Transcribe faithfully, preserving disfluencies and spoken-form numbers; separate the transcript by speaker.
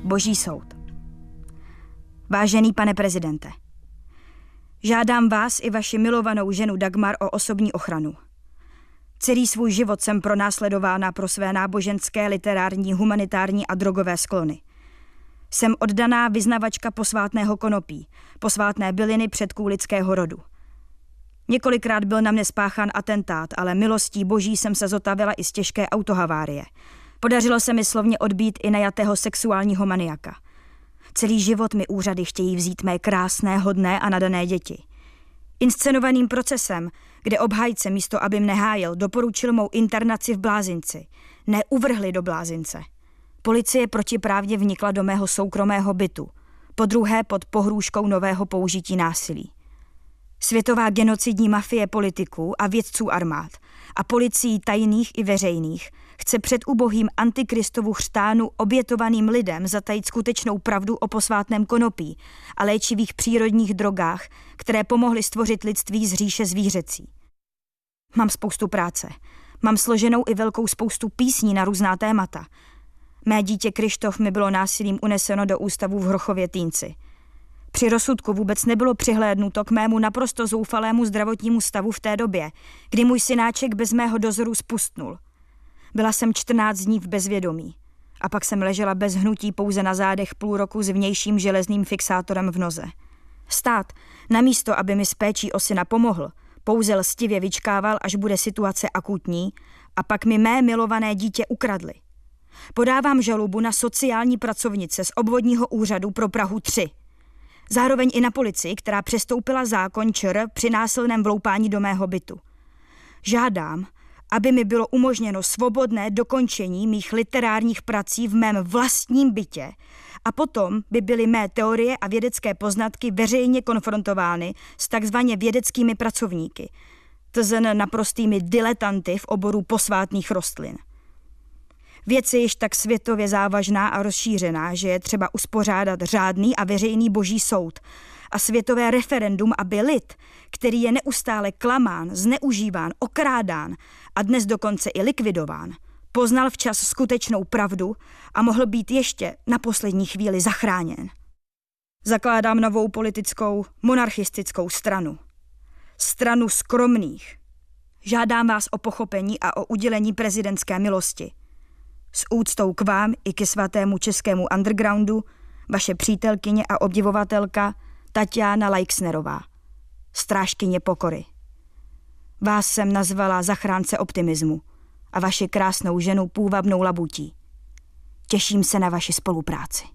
Speaker 1: Boží soud. Vážený pane prezidente, žádám vás i vaši milovanou ženu Dagmar o osobní ochranu. Celý svůj život jsem pronásledována pro své náboženské, literární, humanitární a drogové sklony. Jsem oddaná vyznavačka posvátného konopí, posvátné byliny předků lidského rodu. Několikrát byl na mě spáchán atentát, ale milostí Boží jsem se zotavila i z těžké autohavárie. Podařilo se mi slovně odbít i najatého sexuálního maniaka. Celý život mi úřady chtějí vzít mé krásné, hodné a nadané děti. Inscenovaným procesem, kde obhájce místo, aby mne hájil, doporučil mou internaci v blázinci. Neuvrhli do blázince. Policie protiprávně vnikla do mého soukromého bytu. Podruhé pod pohrůžkou nového použití násilí. Světová genocidní mafie politiků a vědců armád a policií tajných i veřejných chce před ubohým antikristovu chřtánu obětovaným lidem zatajit skutečnou pravdu o posvátném konopí a léčivých přírodních drogách, které pomohly stvořit lidství z říše zvířecí. Mám spoustu práce. Mám složenou i velkou spoustu písní na různá témata. Mé dítě Krištof mi bylo násilím uneseno do ústavu v Hrochově Týnci. Při rozsudku vůbec nebylo přihlédnuto k mému naprosto zoufalému zdravotnímu stavu v té době, kdy můj synáček bez mého dozoru spustnul. Byla jsem čtrnáct dní v bezvědomí a pak jsem ležela bez hnutí pouze na zádech půl roku s vnějším železným fixátorem v noze. Stát, namísto aby mi s péčí o syna pomohl, pouze lstivě vyčkával, až bude situace akutní, a pak mi mé milované dítě ukradli. Podávám žalobu na sociální pracovnice z obvodního úřadu pro Prahu tři. Zároveň i na policii, která přestoupila zákon ČR při násilném vloupání do mého bytu. Žádám, aby mi bylo umožněno svobodné dokončení mých literárních prací v mém vlastním bytě a potom by byly mé teorie a vědecké poznatky veřejně konfrontovány s takzvaně vědeckými pracovníky, tzn. naprostými diletanty v oboru posvátných rostlin. Věc je již tak světově závažná a rozšířená, že je třeba uspořádat řádný a veřejný boží soud a světové referendum, aby lid, který je neustále klamán, zneužíván, okrádán a dnes dokonce i likvidován, poznal včas skutečnou pravdu a mohl být ještě na poslední chvíli zachráněn. Zakládám novou politickou monarchistickou stranu. Stranu skromných. Žádám vás o pochopení a o udělení prezidentské milosti. S úctou k vám i ke svatému českému undergroundu, vaše přítelkyně a obdivovatelka Tatiana Leixnerová, strážkyně pokory. Vás jsem nazvala zachránce optimismu a vaši krásnou ženu půvabnou labutí. Těším se na vaši spolupráci.